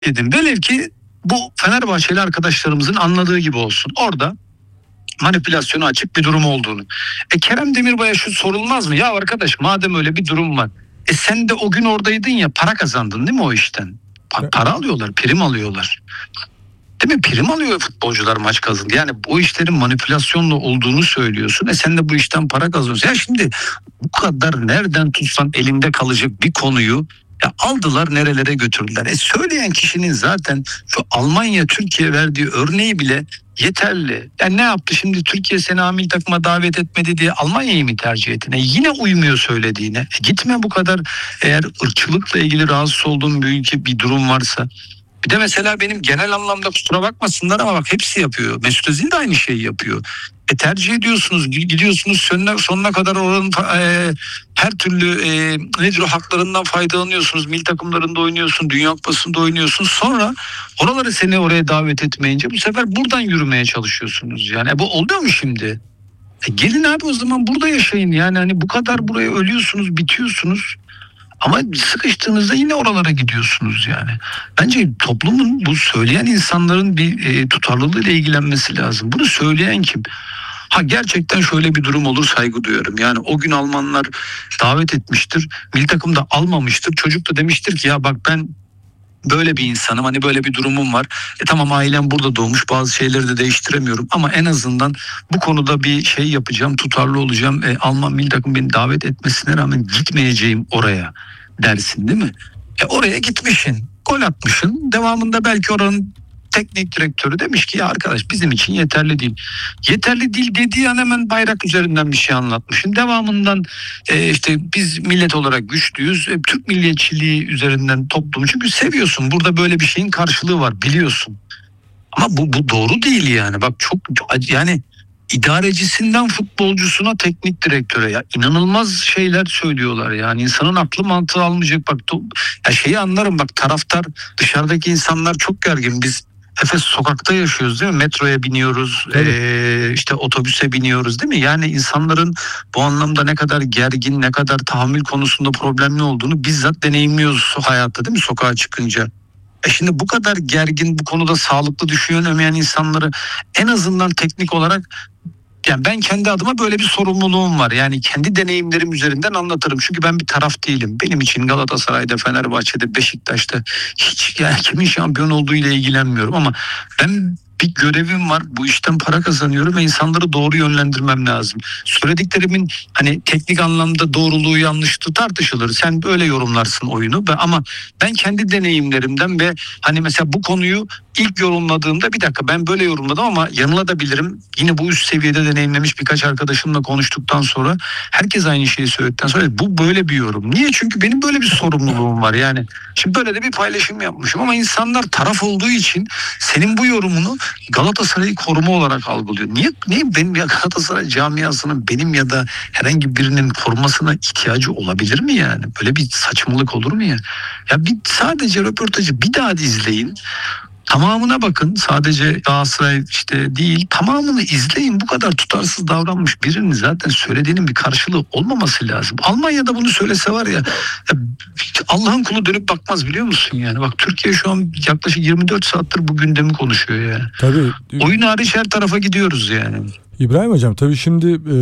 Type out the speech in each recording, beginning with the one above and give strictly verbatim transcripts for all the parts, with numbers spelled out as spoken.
dedim. Velev ki bu Fenerbahçeli arkadaşlarımızın anladığı gibi olsun. Orada manipülasyona açık bir durum olduğunu. E Kerem Demirbay'a şu sorulmaz mı? Ya arkadaş, madem öyle bir durum var. E sen de o gün oradaydın ya, para kazandın değil mi o işten? Pa- para alıyorlar, prim alıyorlar. Değil mi? Prim alıyor futbolcular maç kazandı. Yani bu işlerin manipülasyonla olduğunu söylüyorsun. E sen de bu işten para kazanıyorsun. Ya şimdi bu kadar nereden tutsan elinde kalacak bir konuyu ya aldılar, nerelere götürdüler. E söyleyen kişinin zaten şu Almanya Türkiye verdiği örneği bile yeterli. Yani ne yaptı şimdi, Türkiye seni amil takıma davet etmedi diye Almanya'yı mı tercih ettin? E yine uymuyor söylediğine. E gitme bu kadar, eğer ırkçılıkla ilgili rahatsız olduğun bir ülke, bir durum varsa. Bir de mesela benim genel anlamda, kusura bakmasınlar ama bak, hepsi yapıyor. Mesut Özil de aynı şeyi yapıyor. E tercih ediyorsunuz, gidiyorsunuz sonuna, sonuna kadar oranın e, her türlü e, nedir o haklarından faydalanıyorsunuz. Milli takımlarında oynuyorsun, Dünya Kupası'nda oynuyorsun. Sonra oraları seni oraya davet etmeyince bu sefer buradan yürümeye çalışıyorsunuz. Yani e, bu oluyor mu şimdi? E gelin abi, o zaman burada yaşayın. Yani hani bu kadar buraya ölüyorsunuz, bitiyorsunuz. Ama sıkıştığınızda yine oralara gidiyorsunuz yani. Bence toplumun, bu söyleyen insanların bir e, tutarlılığıyla ilgilenmesi lazım. Bunu söyleyen kim? Ha gerçekten şöyle bir durum olur, saygı duyuyorum. Yani o gün Almanlar davet etmiştir. Milli takım da almamıştır. Çocuk da demiştir ki ya bak, ben böyle bir insanım, hani böyle bir durumum var. E tamam, ailem burada doğmuş, bazı şeyleri de değiştiremiyorum ama en azından bu konuda bir şey yapacağım, tutarlı olacağım. E, Alman milli takım beni davet etmesine rağmen gitmeyeceğim oraya dersin değil mi? E oraya gitmişsin, gol atmışsın, devamında belki oranın teknik direktörü demiş ki ya arkadaş, bizim için yeterli değil. Yeterli değil dediği an hemen bayrak üzerinden bir şey anlatmışsın. Devamından e, işte biz millet olarak güçlüyüz. E, Türk milliyetçiliği üzerinden toplumu, çünkü seviyorsun. Burada böyle bir şeyin karşılığı var, biliyorsun. Ama bu, bu doğru değil yani. Bak çok, çok yani idarecisinden futbolcusuna, teknik direktöre ya inanılmaz şeyler söylüyorlar yani, insanın aklı mantığı almayacak. Bak ya şeyi anlarım, bak taraftar, dışarıdaki insanlar çok gergin. Biz Efes sokakta yaşıyoruz değil mi? Metroya biniyoruz, ee, işte otobüse biniyoruz değil mi? Yani insanların bu anlamda ne kadar gergin, ne kadar tahammül konusunda problemli olduğunu bizzat deneyimliyoruz hayatta değil mi, sokağa çıkınca. E şimdi bu kadar gergin, bu konuda sağlıklı düşünemeyen insanları en azından teknik olarak, yani ben kendi adıma böyle bir sorumluluğum var. Yani kendi deneyimlerim üzerinden anlatırım. Çünkü ben bir taraf değilim. Benim için Galatasaray'da, Fenerbahçe'de, Beşiktaş'ta hiç yani kimin şampiyon olduğu ile ilgilenmiyorum ama ben bir görevim var. Bu işten para kazanıyorum ve insanları doğru yönlendirmem lazım. Söylediklerimin hani teknik anlamda doğruluğu, yanlışlığı tartışılır. Sen böyle yorumlarsın oyunu. Ama ben kendi deneyimlerimden ve hani mesela bu konuyu ilk yorumladığımda bir dakika ben böyle yorumladım ama yanılabilirim. Yine bu üst seviyede deneyimlemiş birkaç arkadaşımla konuştuktan sonra herkes aynı şeyi söyledikten sonra bu böyle bir yorum. Niye? Çünkü benim böyle bir sorumluluğum var. Yani şimdi böyle de bir paylaşım yapmışım ama insanlar taraf olduğu için senin bu yorumunu Galatasaray'ı koruma olarak algılıyor. Niye? Niye benim ya Galatasaray camiasının benim ya da herhangi birinin korumasına ihtiyacı olabilir mi yani? Böyle bir saçmalık olur mu ya? Ya bir sadece röportajı bir daha izleyin. Tamamına bakın, sadece Galatasaray işte değil, tamamını izleyin. Bu kadar tutarsız davranmış birinin zaten söylediğinin bir karşılığı olmaması lazım. Almanya'da bunu söylese var ya, ya Allah'ın kulu dönüp bakmaz, biliyor musun yani? Bak Türkiye şu an yaklaşık yirmi dört saattir bu gündemi konuşuyor yani. Tabii. Oyun hariç her tarafa gidiyoruz yani. İbrahim Hocam tabii şimdi e,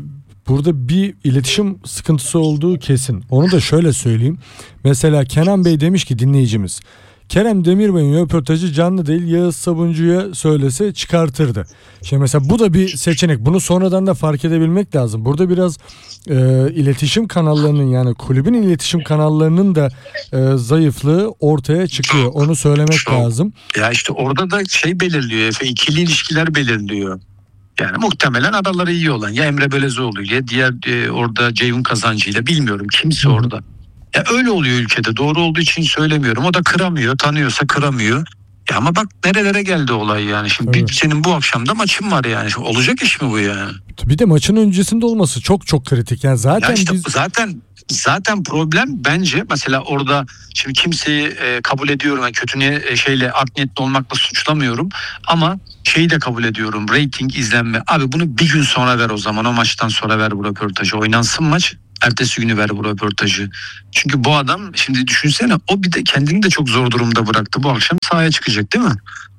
burada bir iletişim sıkıntısı olduğu kesin. Onu da şöyle söyleyeyim. Mesela Kenan Bey demiş ki dinleyicimiz, Kerem Demirbay'ın röportajı canlı değil, Yağız Sabuncu'ya söylese çıkartırdı. Şimdi mesela bu da bir seçenek. Bunu sonradan da fark edebilmek lazım. Burada biraz e, iletişim kanallarının, yani kulübün iletişim kanallarının da e, zayıflığı ortaya çıkıyor. Onu söylemek Çok. lazım. Ya işte orada da şey belirliyor Efe, ikili ilişkiler belirliyor. Yani muhtemelen araları iyi olan ya Emre Belezoğlu ile diğer e, orada Ceyhun Kazancı ile, bilmiyorum kimse Hı hı. orada. Ya öyle oluyor ülkede. Doğru olduğu için söylemiyorum. O da kıramıyor. Tanıyorsa kıramıyor. Ya ama bak nerelere geldi olay yani. Şimdi bir, Evet. senin bu akşam da maçın var yani. Şimdi olacak iş mi bu yani? Bir de maçın öncesinde olması çok çok kritik. Yani zaten Ya işte biz... zaten zaten problem bence mesela orada şimdi kimseyi e, kabul ediyorum. Yani kötü niye, e, şeyle art niyetli olmakla suçlamıyorum. Ama şeyi de kabul ediyorum. Rating, izlenme. Abi bunu bir gün sonra ver o zaman. O maçtan sonra ver bu röportajı. Oynansın maç. Ertesi günü ver bu röportajı. Çünkü bu adam şimdi düşünsene, o bir de kendini de çok zor durumda bıraktı. Bu akşam sahaya çıkacak değil mi?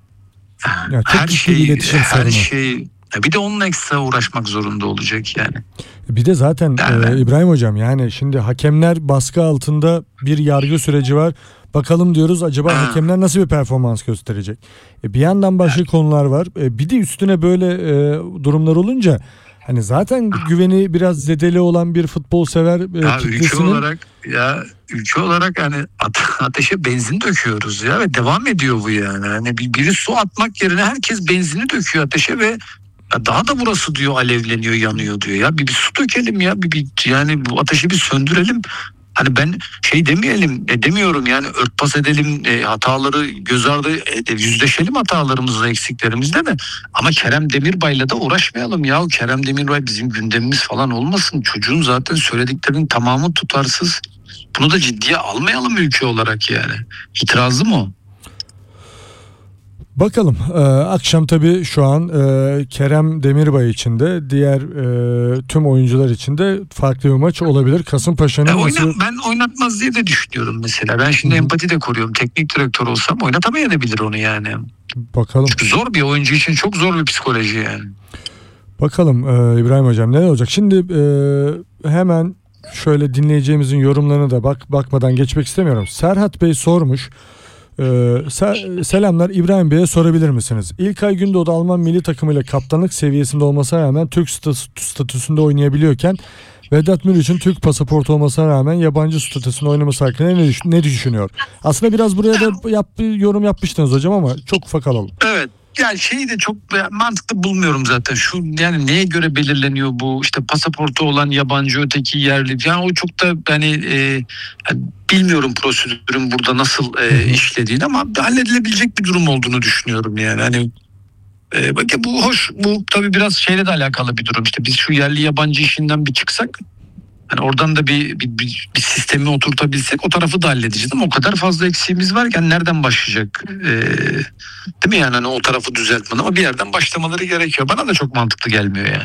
Ya çok Her ciddi bir şey, iletişim her sorunu. şey. Bir de onunla ekstra uğraşmak zorunda olacak yani. Bir de zaten Yani e, ben- İbrahim Hocam, yani şimdi hakemler baskı altında, bir yargı süreci var. Bakalım diyoruz, acaba Ha. hakemler nasıl bir performans gösterecek? E, bir yandan başka konular var. E, bir de üstüne böyle e, durumlar olunca hani zaten güveni biraz zedeli olan bir futbol sever e, Ya ülke kitlesinin olarak ya ülke olarak hani ate- ateşe benzin döküyoruz ya, ve devam ediyor bu yani. Hani bir, biri su atmak yerine herkes benzini döküyor ateşe ve ya daha da burası diyor alevleniyor, yanıyor diyor. Ya bir, bir su dökelim ya, bir, bir yani bu ateşi bir söndürelim. Hani ben şey demeyelim, e, demiyorum yani, örtbas edelim, e, hataları göz ardı e, yüzleşelim hatalarımızla, eksiklerimizle de, ama Kerem Demirbay'la da uğraşmayalım ya. Kerem Demirbay bizim gündemimiz falan olmasın. Çocuğun zaten söylediklerinin tamamı tutarsız. Bunu da ciddiye almayalım ülke olarak yani. İtirazım o. bakalım. Ee, akşam tabii şu an e, Kerem Demirbay için de diğer e, tüm oyuncular için de farklı bir maç olabilir. Kasımpaşa'nın E, nasıl... oyna, ben oynatmaz diye de düşünüyorum mesela. Ben şimdi Hı hı. empati de kuruyorum. Teknik direktör olsam oynatamayabilir onu yani. Bakalım. Çünkü zor bir oyuncu için, çok zor bir psikoloji yani. Bakalım e, İbrahim Hocam neler olacak? Şimdi e, hemen şöyle dinleyeceğimizin yorumlarına da bak bakmadan geçmek istemiyorum. Serhat Bey sormuş. E, se- selamlar, İbrahim Bey'e sorabilir misiniz? İlkay Gündoğdu Alman milli takımıyla kaptanlık seviyesinde olmasına rağmen Türk statü- statüsünde oynayabiliyorken Vedat Muriç'in Türk pasaportu olmasına rağmen yabancı statüsünde oynaması hakkında ne, düş- ne düşünüyor? Aslında biraz buraya da yap, yorum yapmıştınız hocam ama çok ufak alalım. Evet. Yani şeyi de çok mantıklı bulmuyorum zaten. Şu yani neye göre belirleniyor bu? İşte pasaportu olan yabancı, öteki yerli. Yani o çok da hani e, yani bilmiyorum prosedürün burada nasıl e, işlediğini, ama halledilebilecek bir durum olduğunu düşünüyorum yani. Hani e, bak ya, bu hoş, bu tabii biraz şeyle de alakalı bir durum. İşte biz şu yerli yabancı işinden bir çıksak, hani oradan da bir, bir, bir, bir sistemi oturtabilsek, o tarafı da halledeceğiz, ama o kadar fazla eksiğimiz varken nereden başlayacak? Ee, değil mi yani, hani o tarafı düzeltmen, ama bir yerden başlamaları gerekiyor. Bana da çok mantıklı gelmiyor yani.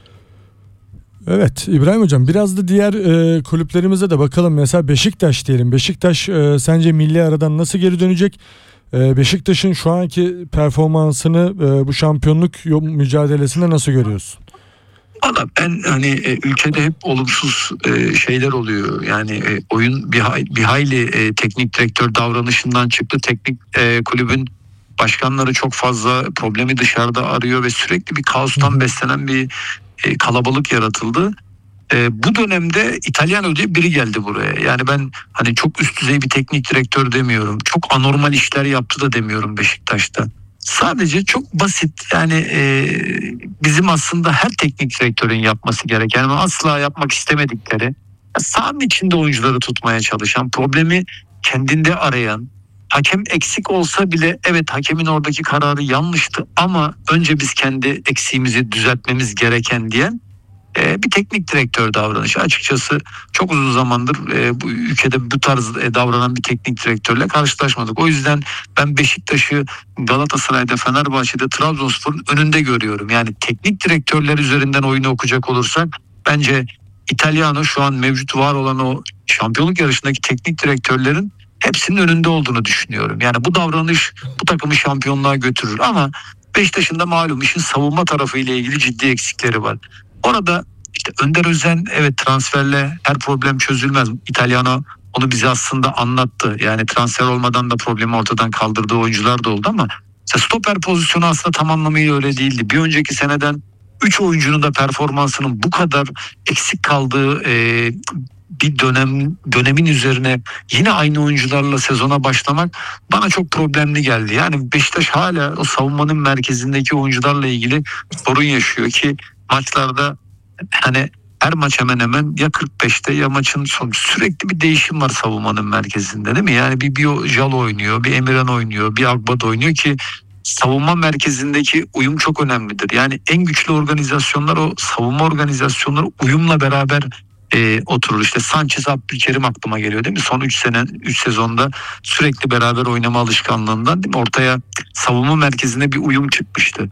Evet İbrahim Hocam, biraz da diğer e, kulüplerimize de bakalım. Mesela Beşiktaş diyelim. Beşiktaş e, sence milli aradan nasıl geri dönecek? E, Beşiktaş'ın şu anki performansını e, bu şampiyonluk yo- mücadelesinde nasıl görüyorsun? Valla ben hani e, ülkede hep olumsuz e, şeyler oluyor. Yani e, oyun bir, hay- bir hayli e, teknik direktör davranışından çıktı. Teknik e, kulübün başkanları çok fazla problemi dışarıda arıyor ve sürekli bir kaostan Hı hı. beslenen bir e, kalabalık yaratıldı. E, bu dönemde İtalyan diye biri geldi buraya. Yani ben hani çok üst düzey bir teknik direktör demiyorum. Çok anormal işler yaptı da demiyorum Beşiktaş'ta. Sadece çok basit yani, e, bizim aslında her teknik direktörün yapması gereken ama asla yapmak istemedikleri, sahanın içinde oyuncuları tutmaya çalışan, problemi kendinde arayan, hakem eksik olsa bile evet hakemin oradaki kararı yanlıştı ama önce biz kendi eksiğimizi düzeltmemiz gereken diyen e, bir teknik direktör davranışı. Açıkçası çok uzun zamandır e, bu ülkede bu tarz e, davranan bir teknik direktörle karşılaşmadık. O yüzden ben Beşiktaş'ı Galatasaray'da, Fenerbahçe'de, Trabzonspor'un önünde görüyorum. Yani teknik direktörler üzerinden oyunu okuyacak olursak bence İtalyano şu an mevcut var olan o şampiyonluk yarışındaki teknik direktörlerin hepsinin önünde olduğunu düşünüyorum. Yani bu davranış bu takımı şampiyonluğa götürür, ama Beşiktaş'ın da malum işin savunma tarafı ile ilgili ciddi eksikleri var. Orada işte Önder Özen, evet transferle her problem çözülmez. İtalyano onu bize aslında anlattı. Yani transfer olmadan da problemi ortadan kaldırdığı oyuncular da oldu, ama işte stoper pozisyonu aslında tam anlamıyla öyle değildi. Bir önceki seneden üç oyuncunun da performansının bu kadar eksik kaldığı e, bir dönem dönemin üzerine yine aynı oyuncularla sezona başlamak bana çok problemli geldi. Yani Beşiktaş hala o savunmanın merkezindeki oyuncularla ilgili sorun yaşıyor ki maçlarda hani her maç hemen hemen ya kırk beşte ya maçın sonu sürekli bir değişim var savunmanın merkezinde, değil mi? Yani bir, bir o Jalo oynuyor, bir Emirhan oynuyor, bir Agbad oynuyor ki savunma merkezindeki uyum çok önemlidir. Yani en güçlü organizasyonlar o savunma organizasyonları uyumla beraber e, oturur. İşte Sanchez, Abdülkerim aklıma geliyor, değil mi? Son üç sene üç sezonda sürekli beraber oynama alışkanlığından, değil mi? Ortaya savunma merkezinde bir uyum çıkmıştı.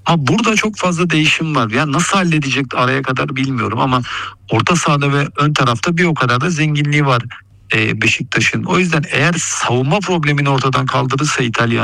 Ama burada çok fazla değişim var. Ya nasıl halledecek araya kadar bilmiyorum ama orta sahada ve ön tarafta bir o kadar da zenginliği var e, Beşiktaş'ın. O yüzden eğer savunma problemini ortadan kaldırırsa İtalya